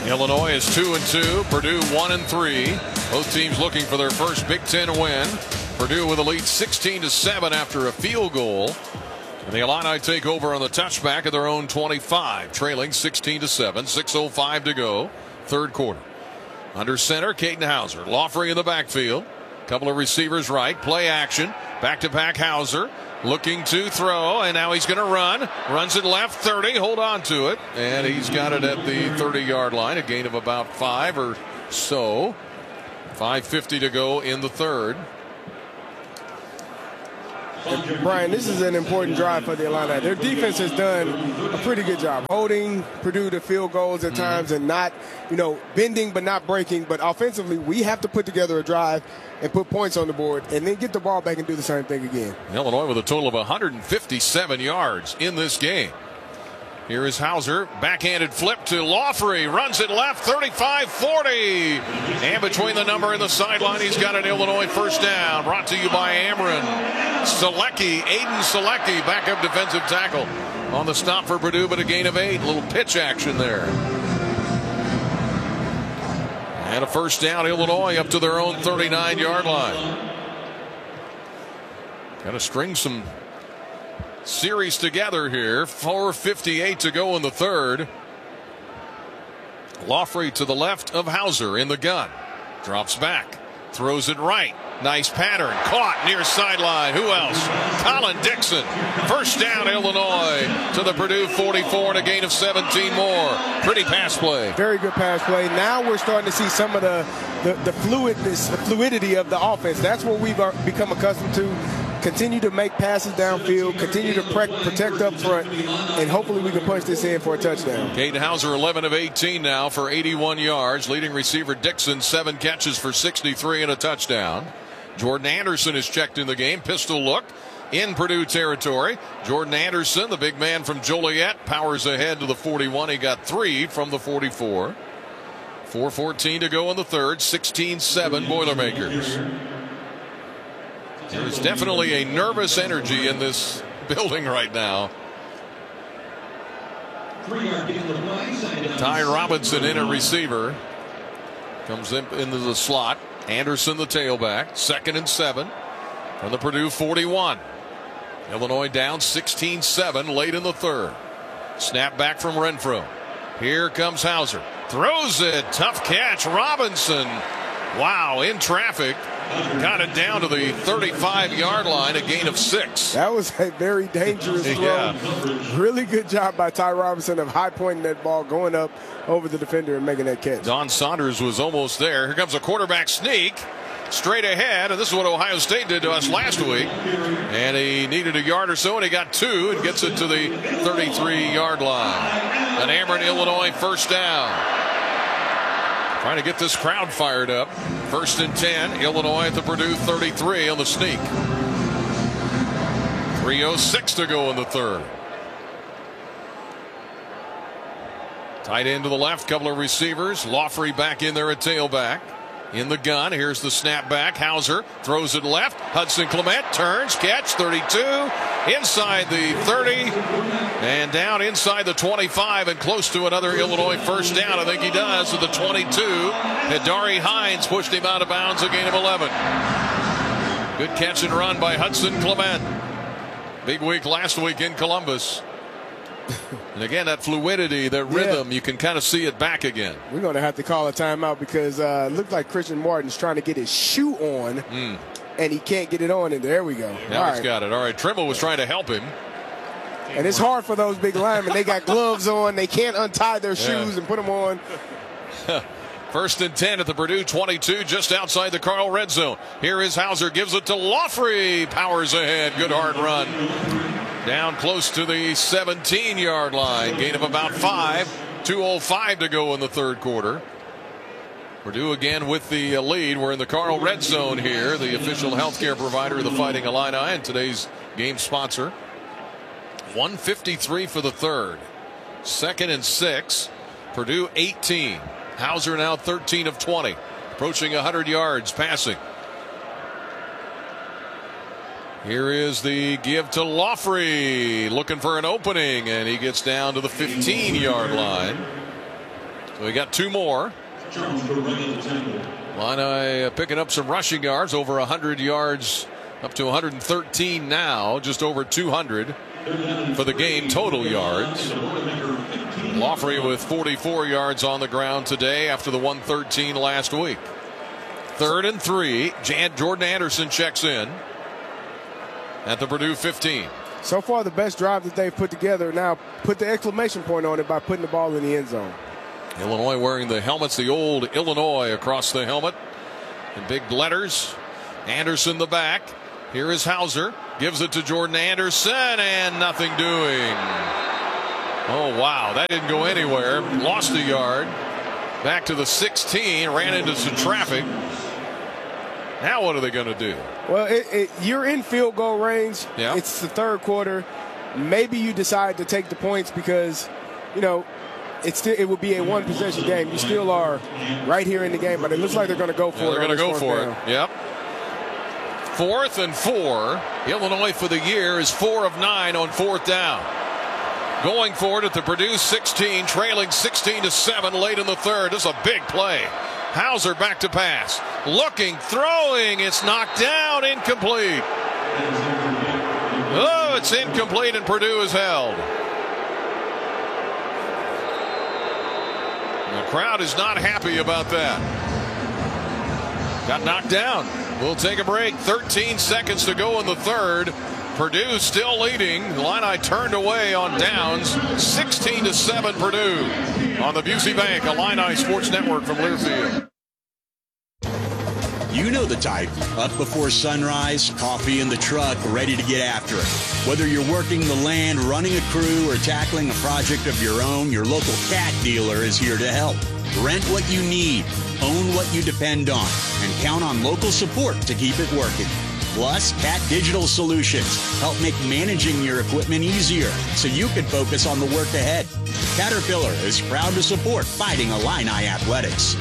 Illinois is 2-2. Purdue 1-3. Both teams looking for their first Big Ten win. Purdue with a lead 16-7 after a field goal. And the Illini take over on the touchback of their own 25, trailing 16-7. 6:05 to go, third quarter. Under center, Caden Hauser. Laughery in the backfield. Couple of receivers right. Play action. Back-to-back Hauser. Looking to throw, and now he's going to run. Runs it left 30. Hold on to it. And he's got it at the 30-yard line. A gain of about 5 or so. 5:50 to go in the third. And Brian, this is an important drive for the Illini. Their defense has done a pretty good job holding Purdue to field goals at times and not, bending but not breaking. But offensively, we have to put together a drive and put points on the board and then get the ball back and do the same thing again. Illinois with a total of 157 yards in this game. Here is Hauser, backhanded flip to Laughery, runs it left, 35-40. And between the number and the sideline, he's got an Illinois first down. Brought to you by Ameren. Aiden Selecki, backup defensive tackle. On the stop for Purdue, but a gain of 8. A little pitch action there. And a first down, Illinois up to their own 39-yard line. Got to string some series together here. 4:58 to go in the third. Laughery to the left of Hauser in the gun. Drops back. Throws it right. Nice pattern. Caught near sideline. Who else? Colin Dixon. First down, Illinois to the Purdue 44 and a gain of 17 more. Pretty pass play. Very good pass play. Now we're starting to see some of the fluidity of the offense. That's what we've become accustomed to. Continue to make passes downfield, continue to protect up front, and hopefully we can punch this in for a touchdown. Caden Hauser 11 of 18 now for 81 yards. Leading receiver Dixon 7 catches for 63 and a touchdown. Jordan Anderson is checked in the game. Pistol look in Purdue territory. Jordan Anderson, the big man from Joliet, powers ahead to the 41. He got 3 from the 44. 4:14 to go in the third. 16-7 Boilermakers. There's definitely a nervous energy in this building right now. Ty Robinson in a receiver. Comes into the slot. Anderson the tailback. 2nd and 7 from the Purdue 41. Illinois down 16-7 late in the third. Snap back from Renfro. Here comes Hauser. Throws it. Tough catch. Robinson. Wow, in traffic. Got it down to the 35-yard line, a gain of 6. That was a very dangerous throw. Yeah. Really good job by Ty Robinson of high pointing that ball, going up over the defender and making that catch. Don Saunders was almost there. Here comes a quarterback sneak. Straight ahead, and this is what Ohio State did to us last week. And he needed a yard or so, and he got 2 and gets it to the 33-yard line. An Ameren, Illinois first down. Trying to get this crowd fired up. 1st and 10. Illinois at the Purdue 33 on the sneak. 3:06 to go in the third. Tight end to the left. Couple of receivers. Laughery back in there at tailback. In the gun. Here's the snap back. Hauser throws it left. Hudson Clement turns. Catch. 32. Inside the 30. And down inside the 25 and close to another Illinois first down. I think he does at the 22. Hidari Hines pushed him out of bounds. A gain of 11. Good catch and run by Hudson Clement. Big week last week in Columbus. And again, that fluidity, that rhythm, you can kind of see it back again. We're going to have to call a timeout because it looked like Christian Martin's trying to get his shoe on, and he can't get it on. And there we go. Now he's got it. All right, Trimble was trying to help him. And it's hard for those big linemen. They got gloves on. They can't untie their shoes and put them on. 1st and 10 at the Purdue 22, just outside the Carl red zone. Here is Hauser, gives it to Laughery. Powers ahead. Good hard run. Down close to the 17-yard line. Gain of about 5. 2:05 to go in the third quarter. Purdue again with the lead. We're in the Carl red zone here, the official healthcare provider of the Fighting Illini and today's game sponsor. 1:53 for the third. 2nd and 6. Purdue 18. Hauser now 13 of 20. Approaching 100 yards passing. Here is the give to Laughery, looking for an opening, and he gets down to the 15-yard line. We got 2 more. Illini picking up some rushing yards, over 100 yards, up to 113 now, just over 200 for the game total yards. Laughley with 44 yards on the ground today after the 113 last week. 3rd and 3. Jordan Anderson checks in at the Purdue 15. So far, the best drive that they've put together. Now, put the exclamation point on it by putting the ball in the end zone. Illinois wearing the helmets, the old Illinois across the helmet in big letters. Anderson the back. Here is Hauser. Gives it to Jordan Anderson, and nothing doing. Oh, wow. That didn't go anywhere. Lost a yard. Back to the 16. Ran into some traffic. Now what are they going to do? Well, you're in field goal range. Yeah. It's the 3rd quarter. Maybe you decide to take the points because, you know, it would be a 1-possession game. You still are right here in the game, but it looks like they're going to go for it. They're going to go for it. Yep. 4th and 4. Illinois for the year is 4 of 9 on 4th down. Going for it at the Purdue 16, trailing 16-7 late in the 3rd. This is a big play. Hauser back to pass. Looking, throwing. It's knocked down, incomplete. Oh, it's incomplete, and Purdue is held. The crowd is not happy about that. Got knocked down. We'll take a break. 13 seconds to go in the 3rd. Purdue still leading. The Illini turned away on downs. 16-7 Purdue on the Busey Bank Illini Sports Network from Learfield. You know the type. Up before sunrise, coffee in the truck, ready to get after it. Whether you're working the land, running a crew, or tackling a project of your own, your local Cat dealer is here to help. Rent what you need, own what you depend on, and count on local support to keep it working. Plus, Cat Digital Solutions help make managing your equipment easier so you can focus on the work ahead. Caterpillar is proud to support Fighting Illini Athletics.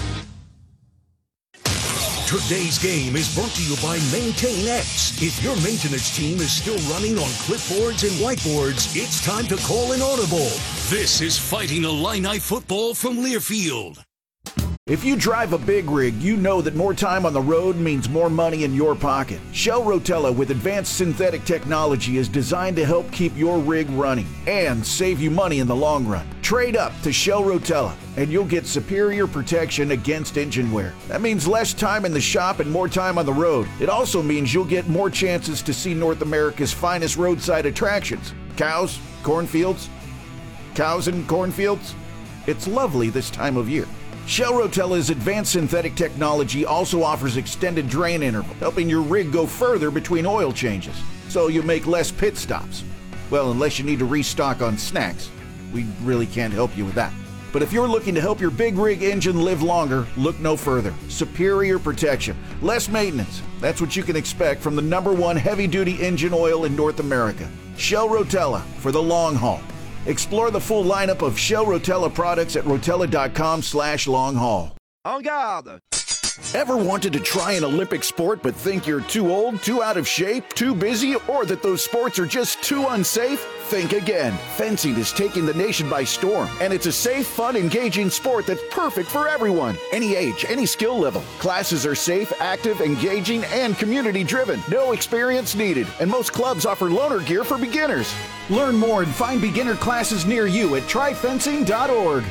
Today's game is brought to you by MaintainX. If your maintenance team is still running on clipboards and whiteboards, it's time to call an audible. This is Fighting Illini football from Learfield. If you drive a big rig, you know that more time on the road means more money in your pocket. Shell Rotella with advanced synthetic technology is designed to help keep your rig running and save you money in the long run. Trade up to Shell Rotella and you'll get superior protection against engine wear. That means less time in the shop and more time on the road. It also means you'll get more chances to see North America's finest roadside attractions. Cows, cornfields, cows and cornfields. It's lovely this time of year. Shell Rotella's advanced synthetic technology also offers extended drain interval, helping your rig go further between oil changes, so you make less pit stops. Well, unless you need to restock on snacks. We really can't help you with that. But if you're looking to help your big rig engine live longer, look no further. Superior protection, less maintenance. That's what you can expect from the #1 heavy-duty engine oil in North America. Shell Rotella for the long haul. Explore the full lineup of Shell Rotella products at rotella.com/long-haul. En garde! Ever wanted to try an Olympic sport but think you're too old, too out of shape, too busy, or that those sports are just too unsafe? Think again. Fencing is taking the nation by storm, and it's a safe, fun, engaging sport that's perfect for everyone. Any age, any skill level. Classes are safe, active, engaging, and community-driven. No experience needed, and most clubs offer loaner gear for beginners. Learn more and find beginner classes near you at tryfencing.org.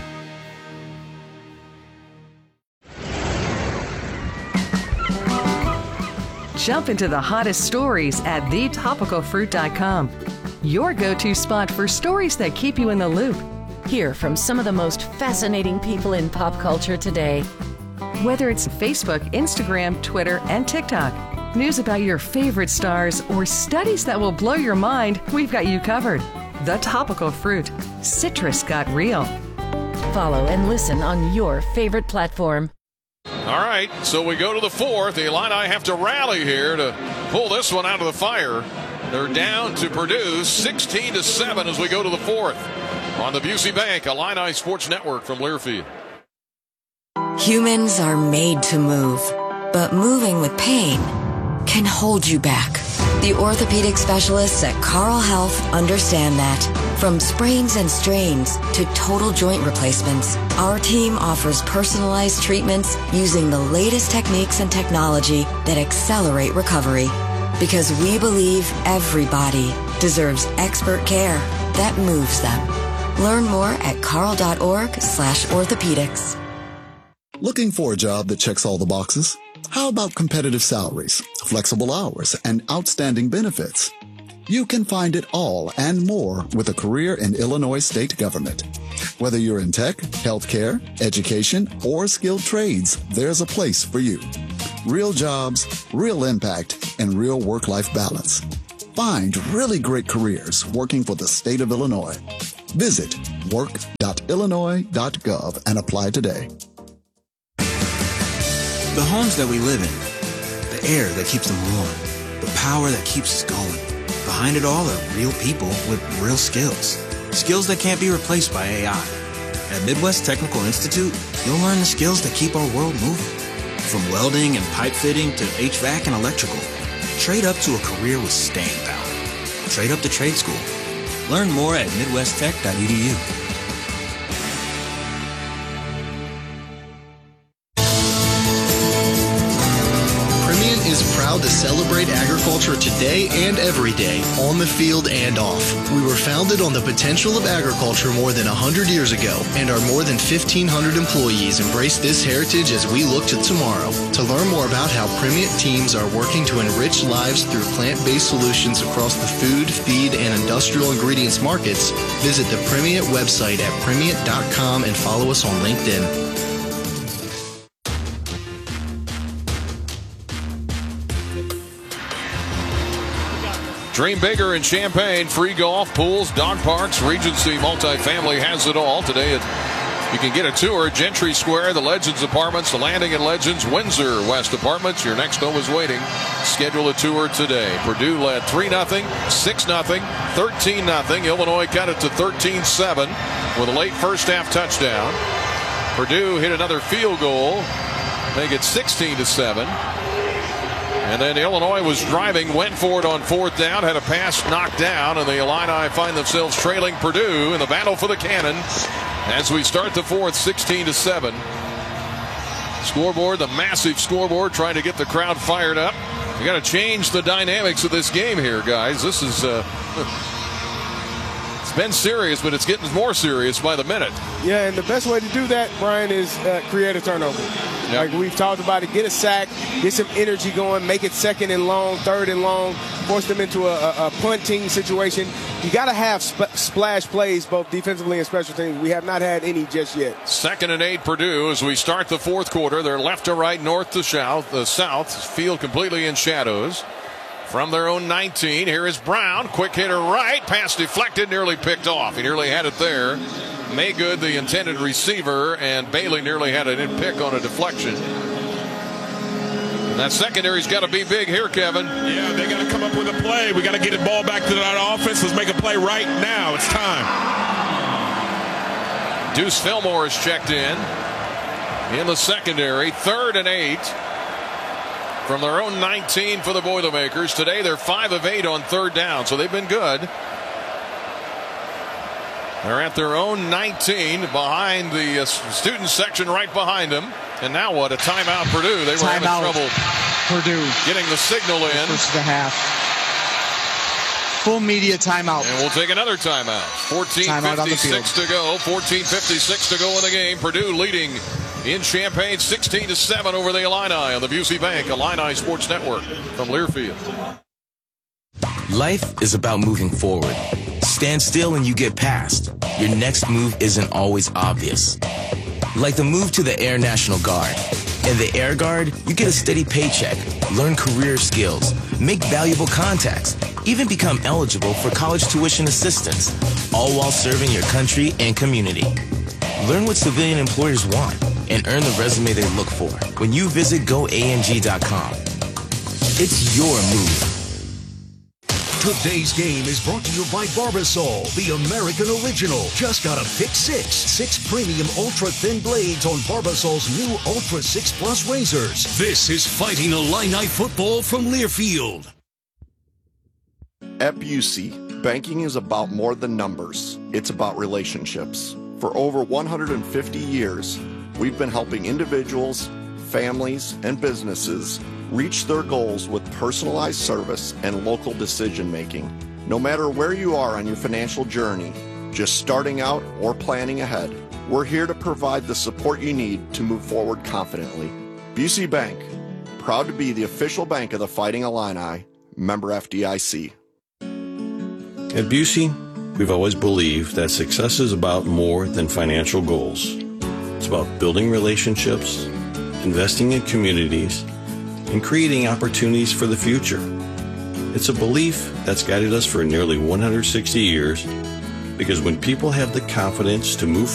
Jump into the hottest stories at thetopicalfruit.com. Your go-to spot for stories that keep you in the loop. Hear from some of the most fascinating people in pop culture today. Whether it's Facebook, Instagram, Twitter, and TikTok, news about your favorite stars, or studies that will blow your mind, we've got you covered. The Topical Fruit. Citrus got real. Follow and listen on your favorite platform. All right, so we go to the 4th. The Illini have to rally here to pull this one out of the fire. They're down to Purdue 16-7 as we go to the 4th on the Busey Bank Illini Sports Network from Learfield. Humans are made to move, but moving with pain can hold you back. The orthopedic specialists at Carl Health understand that. From sprains and strains to total joint replacements, our team offers personalized treatments using the latest techniques and technology that accelerate recovery. Because we believe everybody deserves expert care that moves them. Learn more at carl.org/orthopedics. Looking for a job that checks all the boxes? How about competitive salaries, flexible hours, and outstanding benefits? You can find it all and more with a career in Illinois state government. Whether you're in tech, healthcare, education, or skilled trades, there's a place for you. Real jobs, real impact, and real work-life balance. Find really great careers working for the state of Illinois. Visit work.illinois.gov and apply today. The homes that we live in, the air that keeps them warm, the power that keeps us going. Behind it all are real people with real skills. Skills that can't be replaced by AI. At Midwest Technical Institute, you'll learn the skills that keep our world moving. From welding and pipe fitting to HVAC and electrical. Trade up to a career with staying power. Trade up to trade school. Learn more at midwesttech.edu. Is proud to celebrate agriculture today and every day, on the field and off. We were founded on the potential of agriculture more than 100 years ago, and our more than 1,500 employees embrace this heritage as we look to tomorrow. To learn more about how Primient teams are working to enrich lives through plant-based solutions across the food, feed, and industrial ingredients markets, visit the Primient website at primient.com and follow us on LinkedIn. Dream bigger in Champaign. Free golf, pools, dog parks, Regency Multifamily has it all. Today you can get a tour. Gentry Square, the Legends Apartments, the Landing at Legends, Windsor West Apartments. Your next home is waiting. Schedule a tour today. Purdue led 3-0, 6-0, 13-0. Illinois cut it to 13-7 with a late first half touchdown. Purdue hit another field goal, make it 16-7. And then Illinois was driving, went for it on fourth down, had a pass knocked down, and the Illini find themselves trailing Purdue in the battle for the cannon as we start the fourth, 16-7. Scoreboard, the massive scoreboard, trying to get the crowd fired up. You got to change the dynamics of this game here, guys. This is it's been serious, but it's getting more serious by the minute. Yeah, and the best way to do that, Brian, is create a turnover. Yep. Like we've talked about it, get a sack, get some energy going, make it second and long, third and long, force them into a punting situation. You got to have splash plays, both defensively and special teams. We have not had any just yet. 2nd and 8 Purdue as we start the fourth quarter. They're left to right, north to south. The south field completely in shadows. From their own 19, here is Brown. Quick hitter right. Pass deflected, nearly picked off. He nearly had it there. Maygood, the intended receiver, and Bailey nearly had an in-pick on a deflection. And that secondary's got to be big here, Kevin. Yeah, they got to come up with a play. We got to get the ball back to that offense. Let's make a play right now. It's time. Deuce Fillmore is checked in the secondary. 3rd and 8. From their own 19 for the Boilermakers. Today they're 5 of 8 on third down, so they've been good. They're at their own 19 behind the student section right behind them. And now what? A timeout Purdue. They were having trouble Purdue getting the signal in. First of the half. Full media timeout. And we'll take another timeout. 14:56 to go. 14:56 to go in the game. Purdue leading in Champaign 16-7 over the Illini on the Busey Bank Illini Sports Network from Learfield. Life is about moving forward. Stand still and you get past. Your next move isn't always obvious. Like the move to the Air National Guard. In the Air Guard, you get a steady paycheck, learn career skills, make valuable contacts, even become eligible for college tuition assistance, all while serving your country and community. Learn what civilian employers want and earn the resume they look for when you visit goang.com. It's your move. Today's game is brought to you by Barbasol, the American original. Just got a pick 6. 6 premium ultra-thin blades on Barbasol's new Ultra 6 Plus razors. This is Fighting Illini football from Learfield. At Busey, banking is about more than numbers. It's about relationships. For over 150 years, we've been helping individuals, families, and businesses reach their goals with personalized service and local decision making. No matter where you are on your financial journey, just starting out or planning ahead, we're here to provide the support you need to move forward confidently. Busey Bank, proud to be the official bank of the Fighting Illini, member FDIC. At Busey, we've always believed that success is about more than financial goals. It's about building relationships, investing in communities, and creating opportunities for the future. It's a belief that's guided us for nearly 160 years, because when people have the confidence to move